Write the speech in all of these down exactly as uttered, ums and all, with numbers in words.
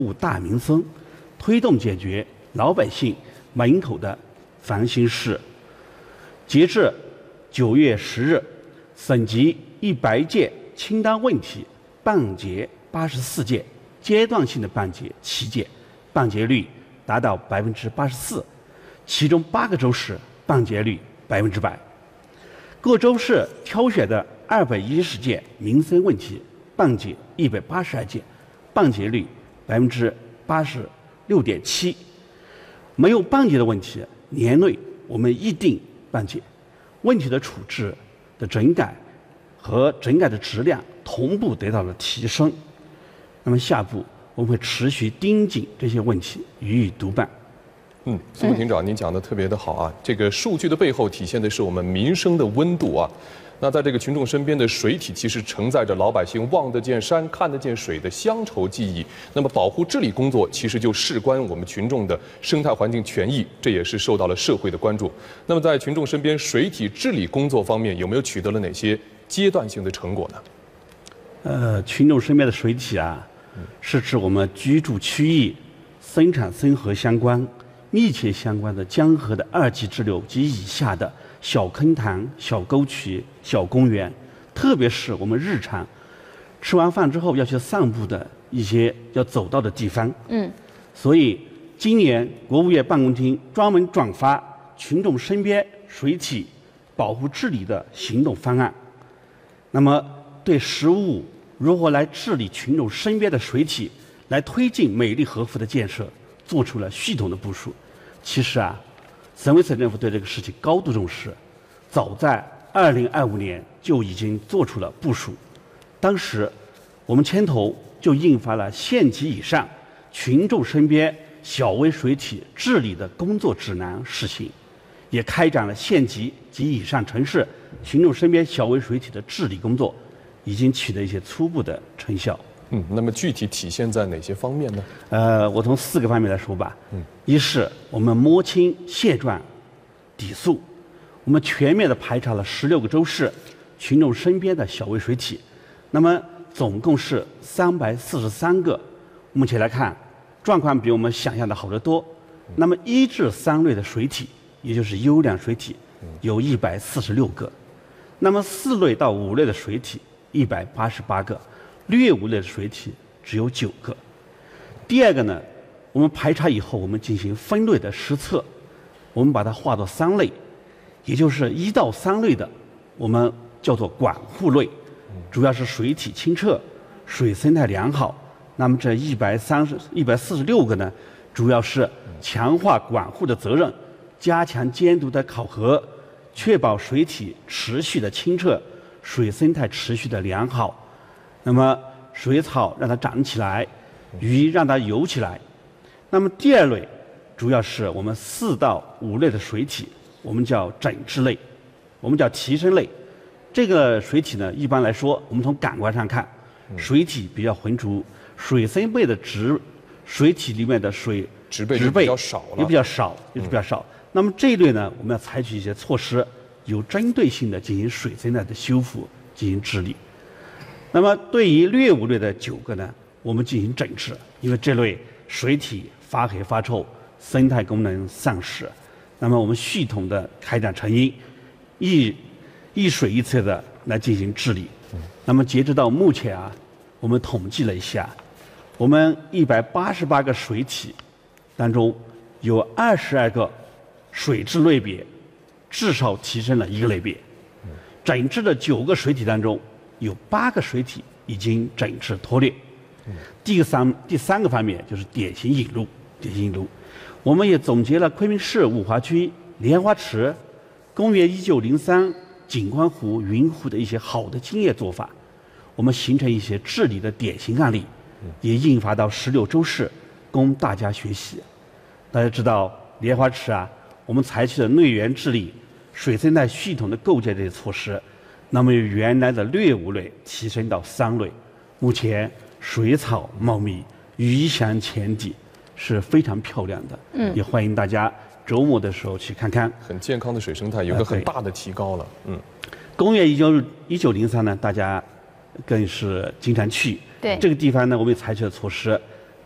务大民生，推动解决老百姓门口的烦心事。截至九月十日，省级一百件清单问题办结八十四件，阶段性的办结七件，办结率达到百分之八十四，其中八个州市办结率百分之百。各州市挑选的二百一十件民生问题办结一百八十二件，办结率百分之八十六点七。没有办结的问题，年内我们一定办结。问题的处置的整改和整改的质量同步得到了提升。那么下步我们会持续盯紧这些问题，予以督办。 嗯，苏副厅长，您讲的特别的好啊！这个数据的背后体现的是我们民生的温度啊。那在这个群众身边的水体，其实承载着老百姓望得见山、看得见水的乡愁记忆。那么，保护治理工作其实就事关我们群众的生态环境权益，这也是受到了社会的关注。那么，在群众身边水体治理工作方面，有没有取得了哪些阶段性的成果呢？ 呃，群众身边的水体啊，是指我们居住区域、生产生活相关、密切相关的江河的二级支流及以下的小坑塘、小沟渠、小公园，特别是我们日常吃完饭之后要去散步的一些要走到的地方。 嗯， 所以今年国务院办公厅专门转发群众身边水体保护治理的行动方案。那么，对实务如何来治理群众身边的水体，来推进美丽河湖的建设，做出了系统的部署。其实啊，省委省政府对这个事情高度重视，早在二零二五年就已经做出了部署。当时我们牵头就印发了县级以上群众身边小微水体治理的工作指南试行，也开展了县级及以上城市群众身边小微水体的治理工作，已经取得一些初步的成效。 嗯，那么具体体现在哪些方面呢？ 呃，我从四个方面来说吧。嗯，一是我们摸清现状底数，我们全面的排查了十六个州市群众身边的小微水体，那么总共是三百四十三个。目前来看，状况比我们想象的好得多。那么一至三类的水体，也就是优良水体，有一百四十六个。那么四类到五类的水体，一百八十八个。劣五类的水体只有九个。第二个呢，我们排查以后，我们进行分类的实测，我们把它划作三类，也就是一到三类的，我们叫做管护类，主要是水体清澈、水生态良好。那么这一百三十、一百四十六个呢，主要是强化管护的责任，加强监督的考核，确保水体持续的清澈，水生态持续的良好。那么水草让它长起来，鱼让它游起来。那么第二类主要是我们四到五类的水体，我们叫整治类，我们叫提升类。这个水体呢，一般来说，我们从感官上看，水体比较浑浊，水生辈的植水体里面的水植被比较少了， 也比较少，也是比较少。嗯、那么这一类呢，我们要采取一些措施，有针对性的进行水生态的修复，进行治理。那么对于劣五类的九个呢，我们进行整治，因为这类水体发黑发臭，生态功能丧失。那么我们系统的开展成因，一一水一策的来进行治理。那么截止到目前啊，我们统计了一下，我们一百八十八个水体当中，有二十二个水质类别至少提升了一个类别。整治的九个水体当中，有八个水体已经整治脱劣。第三第三个方面就是典型引入，典型引入，我们也总结了昆明市五华区莲花池、公园一九零三、景观湖、云湖的一些好的经验做法，我们形成一些治理的典型案例，也印发到十六州市，供大家学习。大家知道莲花池啊，我们采取了内源治理、水生态系统的构建这些措施。那么由原来的劣五类提升到三类，目前水草茂密，鱼翔浅底，是非常漂亮的。嗯，也欢迎大家周末的时候去看看。 很健康的水生态有个很大的提高了。嗯， 公园一九一九零三呢，大家更是经常去。 对， 这个地方呢，我们也采取了措施。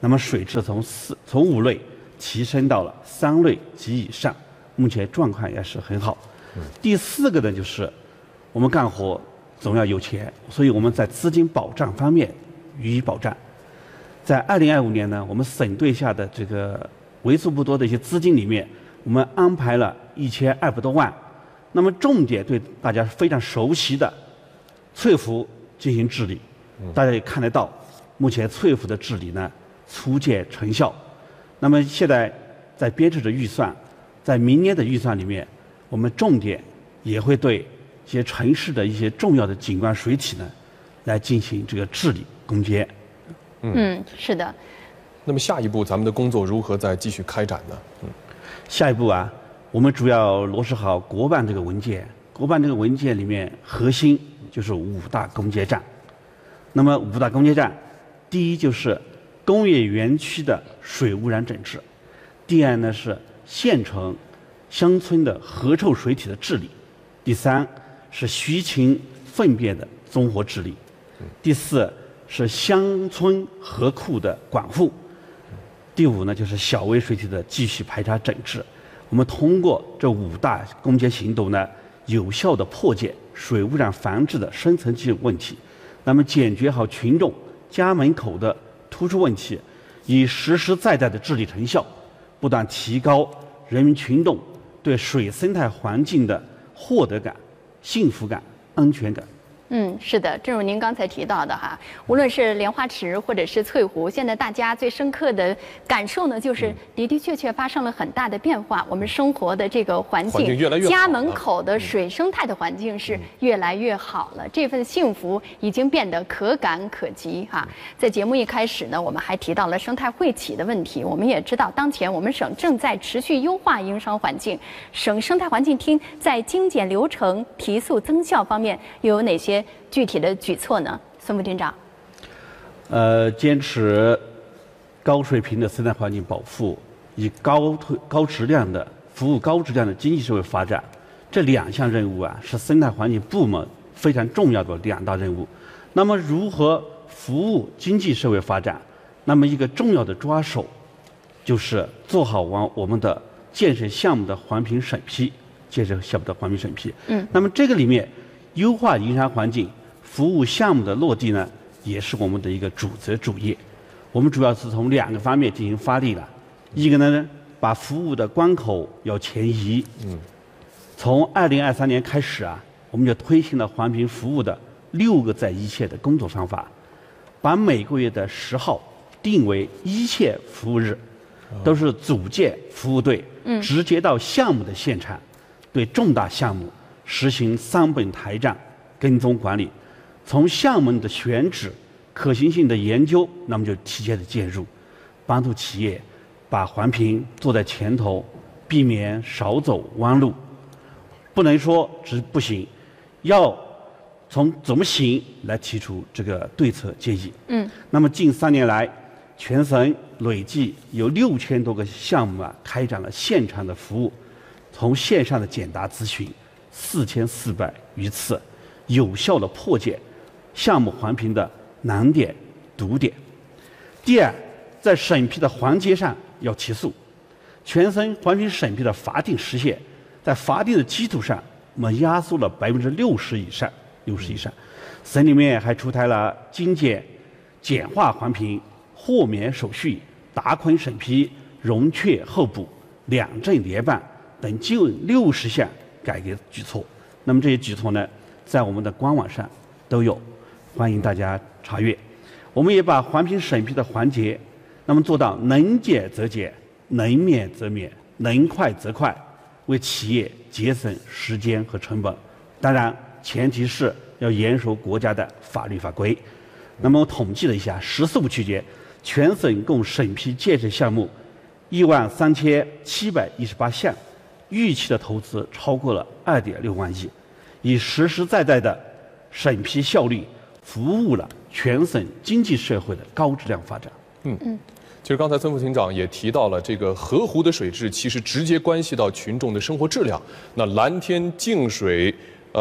那么水质从四从五类提升到了三类及以上，目前状况也是很好。第四个呢，就是我们干活总要有钱，所以我们在资金保障方面予以保障。在二零二五年呢，我们省队下的这个为数不多的一些资金里面，我们安排了一千二百多万。那么重点对大家非常熟悉的翠湖进行治理，大家也看得到，目前翠湖的治理呢初见成效。那么现在在编制的预算，在明年的预算里面，我们重点也会对一些城市的一些重要的景观水体呢，来进行这个治理攻坚。 嗯，是的。 那么下一步咱们的工作如何再继续开展呢？嗯， 下一步啊，我们主要落实好国办这个文件。国办这个文件里面核心就是五大攻坚战。那么五大攻坚战，第一就是工业园区的水污染整治，第二呢是县城、乡村的河臭水体的治理，第三是徐情粪便的综合治理，第四是乡村河库的管护，第五呢就是小微水体的继续排查整治。我们通过这五大攻坚行动呢，有效地破解水污染防治的深层次问题，那么解决好群众家门口的突出问题，以实实在在的治理成效，不断提高人民群众对水生态环境的获得感、幸福感、安全感。 嗯，是的，正如您刚才提到的哈，无论是莲花池或者是翠湖，现在大家最深刻的感受呢，就是的的确确发生了很大的变化。我们生活的这个环境， 环境越来越好了， 家门口的水生态的环境是越来越好了，这份幸福已经变得可感可及哈。在节目一开始呢，我们还提到了生态惠企的问题。我们也知道，当前我们省正在持续优化营商环境，省生态环境厅在精简流程、提速增效方面又有哪些具体的举措呢？孙副厅长。 呃，坚持高水平的生态环境保护，以高推高质量的服务高质量的经济社会发展，这两项任务啊，是生态环境部门非常重要的两大任务。那么，如何服务经济社会发展？那么，一个重要的抓手就是做好完我们的建设项目的环评审批，建设项目的环评审批。 嗯。 那么，这个里面优化营商环境、服务项目的落地呢，也是我们的一个主责主业。我们主要是从两个方面进行发力了，一个呢，把服务的关口要前移。嗯。从二零二三年开始啊，我们就推行了环评服务的六个在一线的工作方法，把每个月的十号定为一线服务日，都是组建服务队， 嗯， 直接到项目的现场，对重大项目实行三本台账跟踪管理，从项目的选址、可行性的研究，那么就提前的介入，帮助企业把环评做在前头，避免少走弯路。不能说只不行，要从怎么行来提出这个对策建议。 嗯。 那么近三年来，全省累计有六千多个项目啊，开展了现场的服务，从线上的简答咨询四千四百余次，有效的破解项目环评的难点、堵点。第二，在审批的环节上要提速，全省环评审批的法定时限，在法定的基础上，我们压缩了百分之六十以上，六十以上。省里面还出台了精简、简化环评、豁免手续、达捆审批、融确候补、两证联办等近六十项改革举措。那么这些举措呢，在我们的官网上都有，欢迎大家查阅。我们也把环评审批的环节，那么做到能减则减，能免则免，能快则快，为企业节省时间和成本。当然，前提是要严守国家的法律法规。那么我统计了一下，“十四五”期间，全省共审批建设项目一万三千七百一十八项，预期的投资超过了二点六万亿，以实实在在的审批效率，服务了全省经济社会的高质量发展。 嗯嗯。其实刚才孙副厅长也提到了，这个河湖的水质其实直接关系到群众的生活质量。那蓝天净水，呃，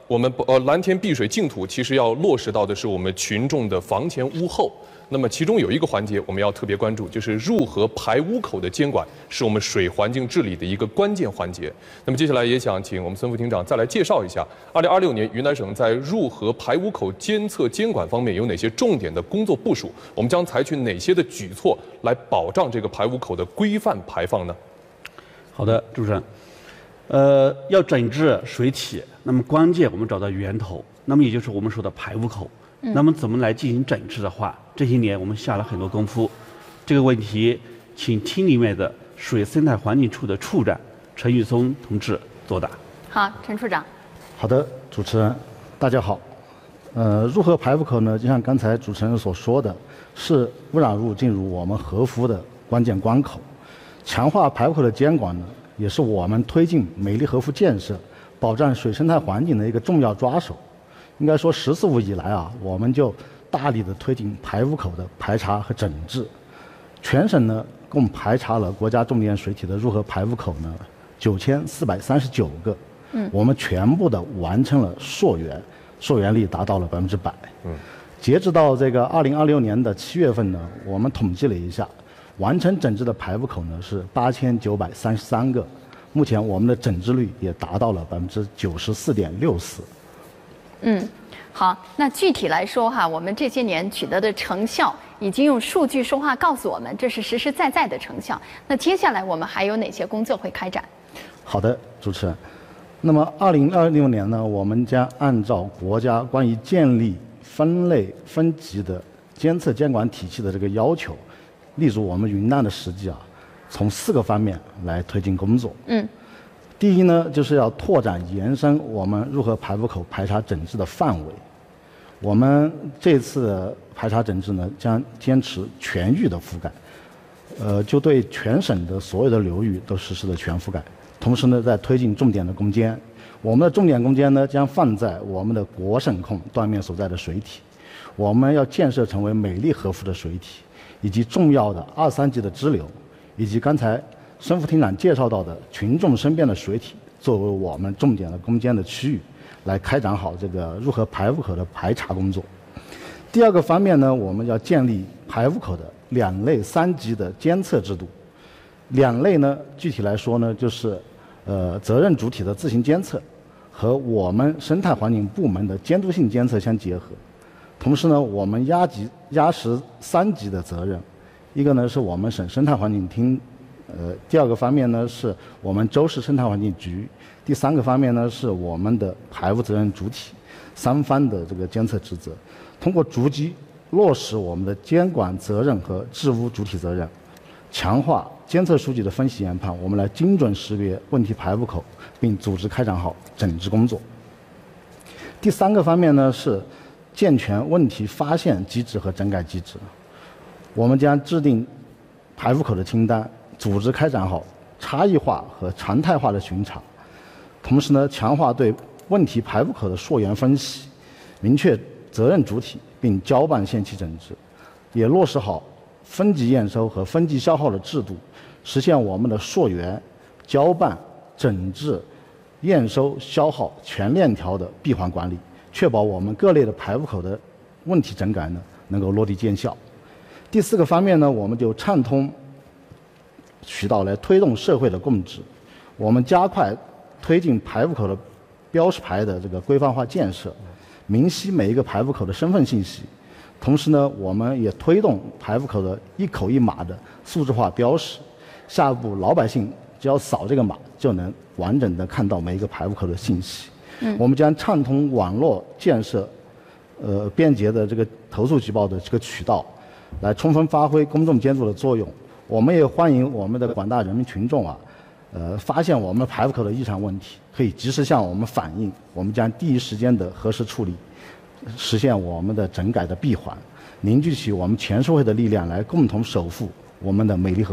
我们呃蓝天碧水净土其实要落实到的是我们群众的房前屋后。那么其中有一个环节我们要特别关注，就是入河排污口的监管是我们水环境治理的一个关键环节。那么接下来也想请我们孙副厅长再来介绍一下，二零二六年云南省在入河排污口监测监管方面有哪些重点的工作部署？我们将采取哪些的举措来保障这个排污口的规范排放呢？ 好的，主持人，呃，要整治水体，那么关键我们找到源头，那么也就是我们说的排污口。那么怎么来进行整治的话，这些年我们下了很多功夫。这个问题，请厅里面的水生态环境处的处长陈玉松同志作答。 好，陈处长。 好的，主持人，大家好。呃，入河排污口呢，就像刚才主持人所说的，是污染物进入我们河服的关键关口。强化排污口的监管呢，也是我们推进美丽河服建设、保障水生态环境的一个重要抓手。应该说，“十四五”以来啊，我们就大力的推进排污口的排查和整治。全省呢，共排查了国家重点水体的入河排污口呢九千四百三十九个。嗯，我们全部的完成了溯源，溯源率达到了百分之百。嗯，截止到这个二零二六年的七月份呢，我们统计了一下，完成整治的排污口呢是八千九百三十三个。目前我们的整治率也达到了百分之九十四点六四。 嗯，好，那具体来说哈，我们这些年取得的成效，已经用数据说话告诉我们，这是实实在在的成效。那接下来我们还有哪些工作会开展？ 好的，主持人。那么，二零二六年呢，我们将按照国家关于建立分类分级的监测监管体系的这个要求，例如我们云南的实际啊，从四个方面来推进工作。嗯。第一呢，就是要拓展延伸我们入河排污口排查整治的范围。我们这次的排查整治呢，将坚持全域的覆盖，呃，就对全省的所有的流域都实施了全覆盖。同时呢，在推进重点的攻坚。我们的重点攻坚呢，将放在我们的国省控断面所在的水体。我们要建设成为美丽河服的水体，以及重要的二三级的支流，以及刚才孙副厅长介绍到的群众身边的水体，作为我们重点的攻坚的区域，来开展好这个入河排污口的排查工作。第二个方面呢，我们要建立排污口的两类三级的监测制度。两类呢，具体来说呢，就是呃责任主体的自行监测和我们生态环境部门的监督性监测相结合。同时呢，我们压级压实三级的责任，一个呢是我们省生态环境厅。呃，第二个方面呢，是我们州市生态环境局；第三个方面呢，是我们的排污责任主体，三方的这个监测职责。通过逐级落实我们的监管责任和治污主体责任，强化监测数据的分析研判，我们来精准识别问题排污口，并组织开展好整治工作。第三个方面呢，是健全问题发现机制和整改机制。我们将制定排污口的清单，组织开展好差异化和常态化的巡查，同时呢，强化对问题排污口的溯源分析，明确责任主体，并交办限期整治，也落实好分级验收和分级消耗的制度，实现我们的溯源、交办、整治、验收、消耗全链条的闭环管理，确保我们各类的排污口的问题整改呢能够落地见效。第四个方面呢，我们就畅通渠道来推动社会的共治，我们加快推进排污口的标识牌的这个规范化建设，明晰每一个排污口的身份信息。同时呢，我们也推动排污口的一口一码的数字化标识，下一步老百姓只要扫这个码，就能完整的看到每一个排污口的信息。嗯，我们将畅通网络建设，呃，便捷的这个投诉举报的这个渠道，来充分发挥公众监督的作用。我们也欢迎我们的广大人民群众啊，呃，发现我们排污口的异常问题，可以及时向我们反映，我们将第一时间的核实处理，实现我们的整改的闭环，凝聚起我们全社会的力量，来共同守护我们的美丽河服。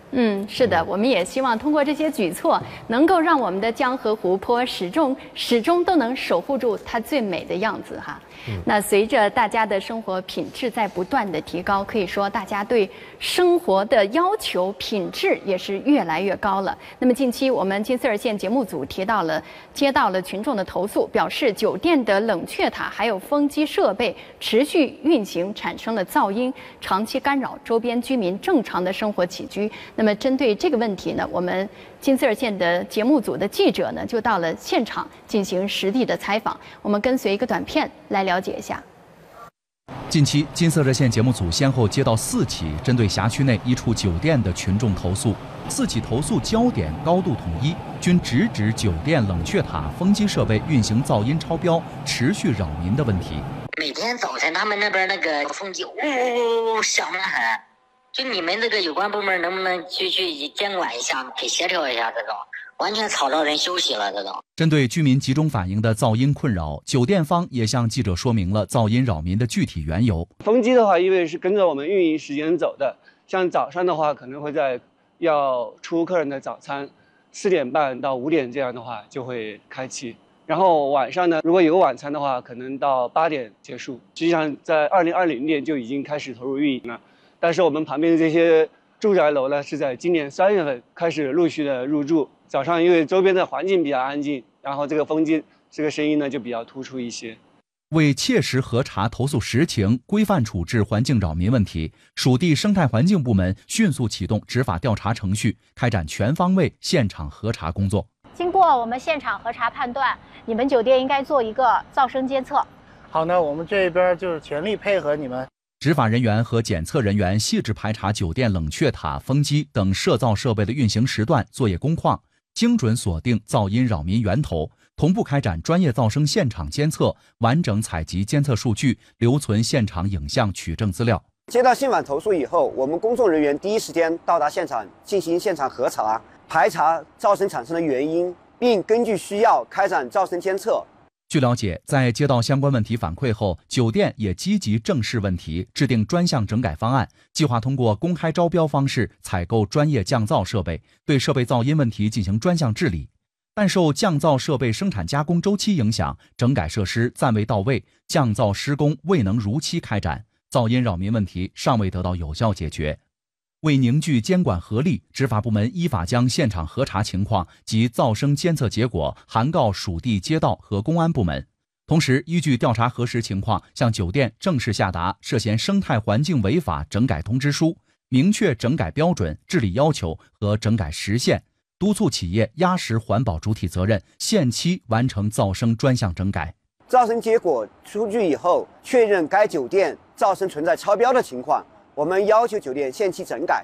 嗯，是的，我们也希望通过这些举措，能够让我们的江河湖泊始终始终都能守护住它最美的样子哈。嗯、那随着大家的生活品质在不断的提高，可以说大家对生活的要求品质也是越来越高了。那么近期我们金丝二线节目组提到了接到了群众的投诉，表示酒店的冷却塔还有风机设备持续运行产生了噪音，长期干扰周边居民正常的生活起居。那么针对这个问题呢，我们金丝二线的节目组的记者呢，就到了现场进行实地的采访。我们跟随一个短片来了解一下。 近期，金色热线节目组先后接到四起针对辖区内一处酒店的群众投诉，四起投诉焦点高度统一，均直指酒店冷却塔、风机设备运行噪音超标，持续扰民的问题。 每天早晨他们那边那个风机呜呜呜响得很。就你们这个有关部门能不能去去监管一下，给协调一下这种，完全吵着人休息了这种。 针对居民集中反映的噪音困扰，酒店方也向记者说明了噪音扰民的具体缘由。 风机的话，因为是跟着我们运营时间走的，像早上的话，可能会在要出客人的早餐，四点半到五点这样的话就会开启。然后晚上呢，如果有晚餐的话，可能到八点结束。实际上在二零二零年就已经开始投入运营了。但是我们旁边的这些住宅楼呢，是在今年三月份开始陆续的入住。早上因为周边的环境比较安静，然后这个风机这个声音呢就比较突出一些。 为切实核查投诉实情，规范处置环境扰民问题，属地生态环境部门迅速启动执法调查程序，开展全方位现场核查工作。 经过我们现场核查判断，你们酒店应该做一个噪声监测。 好呢，我们这边就是全力配合你们。 执法人员和检测人员细致排查酒店冷却塔、风机等摄噪设备的运行时段、作业工况，精准锁定噪音扰民源头，同步开展专业噪声现场监测，完整采集监测数据，留存现场影像取证资料。 接到信访投诉以后，我们工作人员第一时间到达现场进行现场核查，排查噪声产生的原因，并根据需要开展噪声监测。 据了解，在接到相关问题反馈后，酒店也积极正视问题，制定专项整改方案，计划通过公开招标方式采购专业降噪设备，对设备噪音问题进行专项治理。但受降噪设备生产加工周期影响，整改设施暂未到位，降噪施工未能如期开展，噪音扰民问题尚未得到有效解决。为凝聚监管合力，执法部门依法将现场核查情况及噪声监测结果函告属地街道和公安部门，同时依据调查核实情况，向酒店正式下达涉嫌生态环境违法整改通知书，明确整改标准、治理要求和整改时限，督促企业压实环保主体责任，限期完成噪声专项整改。 噪声结果出具以后，确认该酒店噪声存在超标的情况，我们要求酒店限期整改。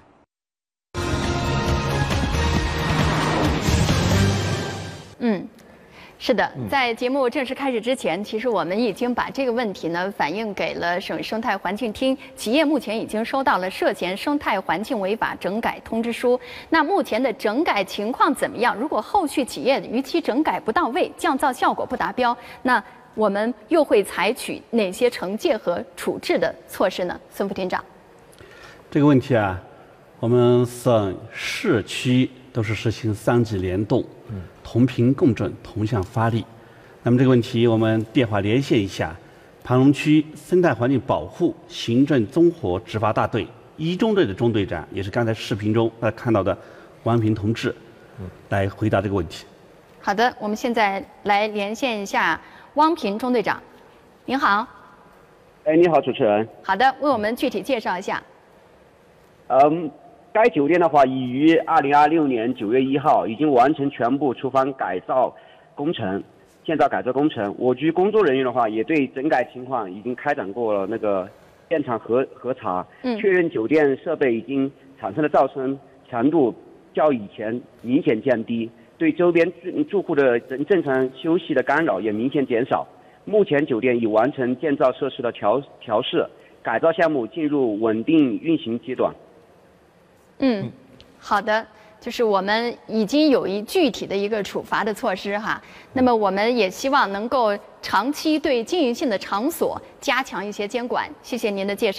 嗯，是的，在节目正式开始之前，其实我们已经把这个问题呢反映给了省生态环境厅，企业目前已经收到了涉嫌生态环境违法整改通知书。那目前的整改情况怎么样？如果后续企业逾期整改不到位，降噪效果不达标，那我们又会采取哪些惩戒和处置的措施呢？孙副厅长。 这个问题啊，我们省市区都是实行三级联动，嗯，同频共振，同向发力。那么这个问题，我们电话连线一下，盘龙区生态环境保护行政综合执法大队一中队的中队长，也是刚才视频中大家看到的王平同志，嗯，来回答这个问题。 好的，我们现在来连线一下汪平中队长，您好。 哎，你好，主持人。 好的，为我们具体介绍一下。 嗯，该酒店的话，已于二零二六年九月一号已经完成全部厨房改造工程、建造改造工程。我局工作人员的话，也对整改情况已经开展过了那个现场核核查，嗯，确认酒店设备已经产生的噪声强度较以前明显降低，对周边住住户的正正常休息的干扰也明显减少。目前酒店已完成建造设施的调调试，改造项目进入稳定运行阶段。 嗯，好的，就是我们已经有一具体的一个处罚的措施哈。那么我们也希望能够长期对经营性的场所加强一些监管。谢谢您的介绍。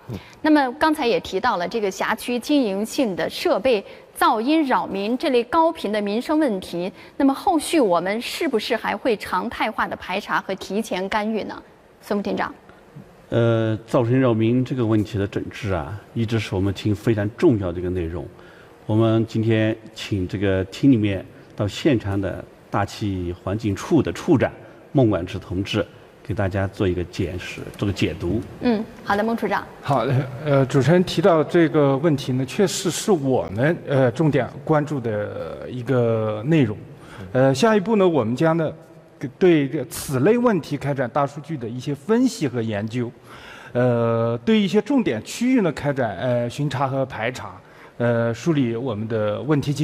那么刚才也提到了这个辖区经营性的设备噪音扰民这类高频的民生问题，那么后续我们是不是还会常态化的排查和提前干预呢？孙副厅长。 呃，噪声扰民这个问题的整治啊，一直是我们厅非常重要的一个内容。我们今天请这个厅里面到现场的大气环境处的处长孟管池同志，给大家做一个解释，做个解读。 嗯，好的，孟处长。 好的，呃，主持人提到这个问题呢，确实是我们呃重点关注的一个内容。呃，下一步呢，我们将呢对这此类问题开展大数据的一些分析和研究，呃，对一些重点区域呢开展呃巡查和排查，呃，梳理我们的问题。